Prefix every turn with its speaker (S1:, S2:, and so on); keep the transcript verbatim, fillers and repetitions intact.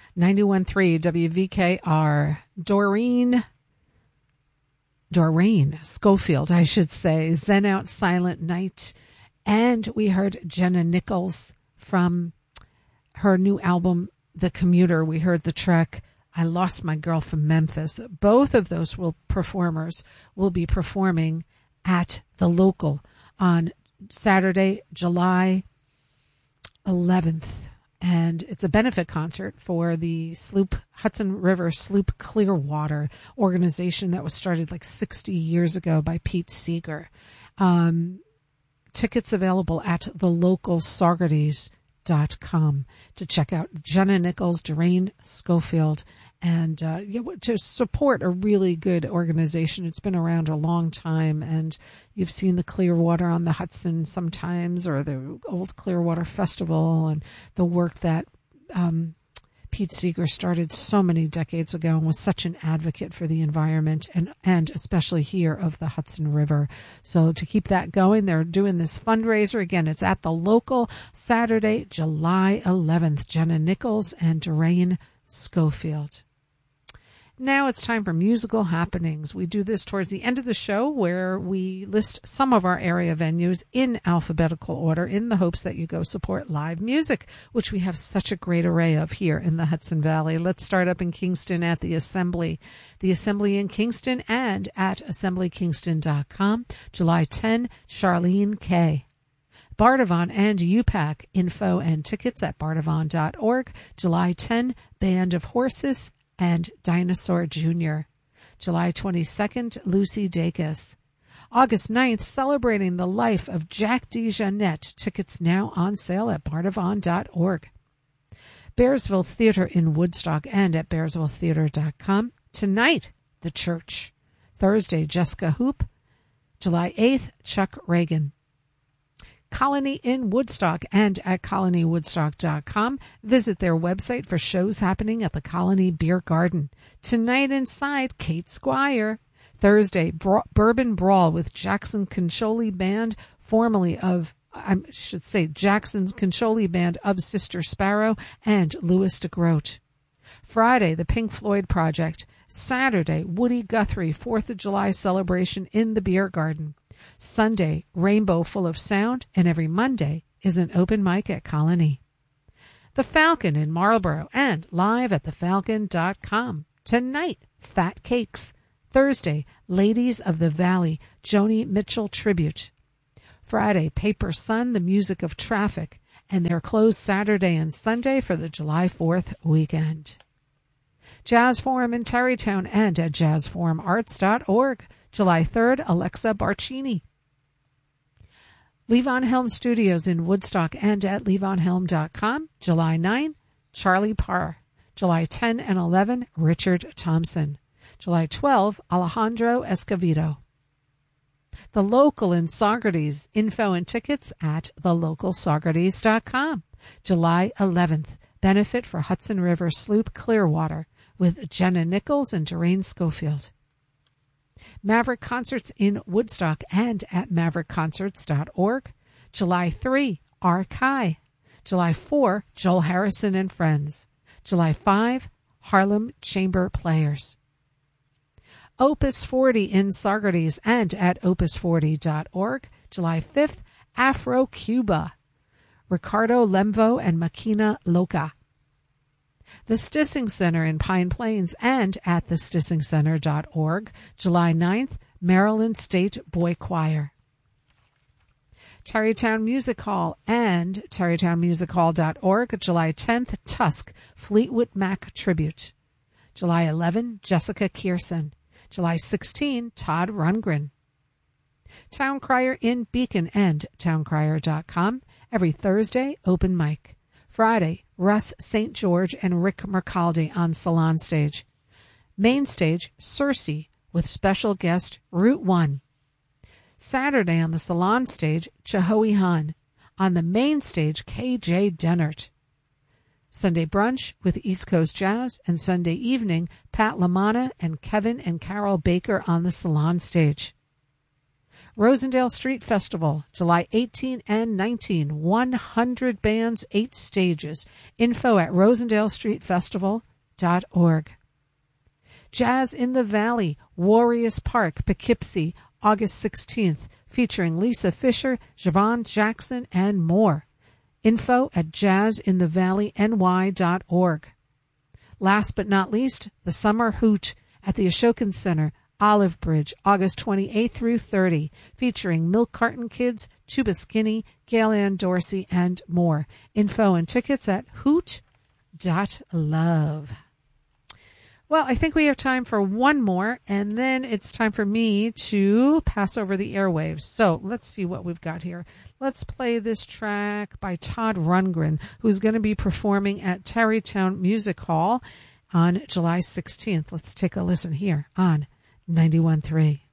S1: ninety-one point three W V K R. Doreen, Doreen Schofield, I should say, Zen Out Silent Night. And we heard Jenna Nichols from her new album, The Commuter. We heard the track, I Lost My Girl from Memphis. Both of those will performers will be performing at the Local on Saturday, July eleventh. And it's a benefit concert for the Sloop Hudson River Sloop Clearwater organization that was started like sixty years ago by Pete Seeger. Um, tickets available at the local Saugerties dot com to check out Jenna Nichols, Doreen Schofield, and uh, you know, to support a really good organization. It's been around a long time, and you've seen the Clearwater on the Hudson sometimes, or the old Clearwater Festival, and the work that um, Pete Seeger started so many decades ago and was such an advocate for the environment and, and especially here of the Hudson River. So to keep that going, they're doing this fundraiser. Again, it's at the Local Saturday, July eleventh. Jenna Nichols and Doreen Schofield. Now it's time for musical happenings. We do this towards the end of the show where we list some of our area venues in alphabetical order in the hopes that you go support live music, which we have such a great array of here in the Hudson Valley. Let's start up in Kingston at the Assembly. The Assembly in Kingston and at assembly kingston dot com. July tenth, Charlene K. Bardavon and U PAC, info and tickets at bardavon dot org. July tenth, Band of Horses and Dinosaur Junior July twenty-second, Lucy Dacus. August ninth, celebrating the life of Jack DeJohnette. Tickets now on sale at bardavon dot org. Bearsville Theater in Woodstock and at bearsville theater dot com. Tonight, The Church. Thursday, Jessica Hoop. July eighth, Chuck Reagan. Colony in Woodstock and at colony woodstock dot com. Visit their website for shows happening at the Colony Beer Garden. Tonight inside, Kate Squire. Thursday, Bra- Bourbon Brawl with Jackson Concholi Band, formerly of, I should say, Jackson's Concholi Band of Sister Sparrow and Louis DeGroat. Friday, the Pink Floyd Project. Saturday, Woody Guthrie, fourth of July celebration in the Beer Garden. Sunday, Rainbow Full of Sound, and every Monday is an open mic at Colony. The Falcon in Marlborough and live at the falcon dot com. Tonight, Fat Cakes. Thursday, Ladies of the Valley, Joni Mitchell Tribute. Friday, Paper Sun, the Music of Traffic, and they're closed Saturday and Sunday for the July fourth weekend. Jazz Forum in Tarrytown and at jazz forum arts dot org. July third, Alexa Barcini. Levon Helm Studios in Woodstock and at levon helm dot com. July ninth, Charlie Parr. July tenth and eleventh, Richard Thompson. July twelfth, Alejandro Escovedo. The Local in Saugerties. Info and tickets at the local saugerties dot com. July eleventh, benefit for Hudson River Sloop Clearwater with Jenna Nichols and Doreen Schofield. Maverick Concerts in Woodstock and at maverick concerts dot org. July third, Arkai. July fourth, Joel Harrison and Friends. July fifth, Harlem Chamber Players. Opus forty in Saugerties and at opus forty dot org. July fifth, Afro Cuba. Ricardo Lemvo and Makina Loca. The Stissing Center in Pine Plains and at the stissing center dot org. July ninth, Maryland State Boy Choir. Tarrytown Music Hall and tarrytown music hall dot org. July tenth, Tusk, Fleetwood Mac Tribute. July eleventh, Jessica Kierson. July sixteenth, Todd Rundgren. Town Crier in Beacon and town crier dot com. Every Thursday, open mic. Friday, Russ Saint George and Rick Mercaldi on Salon Stage. Main Stage, Circe, with special guest Route one. Saturday on the Salon Stage, Chahoe Han. On the Main Stage, K J Dennert. Sunday brunch with East Coast Jazz, and Sunday evening, Pat LaManna and Kevin and Carol Baker on the Salon Stage. Rosendale Street Festival, July eighteenth and nineteenth. one hundred bands, eight stages. Info at rosendale street festival dot org. Jazz in the Valley, Warriors Park, Poughkeepsie, August sixteenth, featuring Lisa Fisher, Javon Jackson, and more. Info at jazz in the valley n y dot org. Last but not least, the Summer Hoot at the Ashokan Center, Olive Bridge, August twenty-eighth through thirtieth, featuring Milk Carton Kids, Tuba Skinny, Gail Ann Dorsey, and more. Info and tickets at hoot dot love. Well, I think we have time for one more, and then it's time for me to pass over the airwaves. So let's see what we've got here. Let's play this track by Todd Rundgren, who's going to be performing at Tarrytown Music Hall on July sixteenth. Let's take a listen here on ninety-one point three.